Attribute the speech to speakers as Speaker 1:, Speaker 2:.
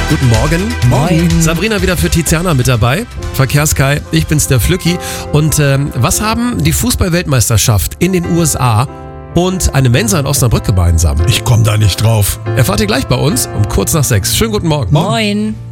Speaker 1: Guten Morgen.
Speaker 2: Moin.
Speaker 1: Sabrina wieder für Tiziana mit dabei. Verkehrskai, ich bin's, der Flücki. Und was haben die Fußball-Weltmeisterschaft in den USA und eine Mensa in Osnabrück gemeinsam?
Speaker 2: Ich komme da nicht drauf.
Speaker 1: Erfahrt ihr gleich bei uns um kurz nach 6. Schönen guten Morgen.
Speaker 3: Moin.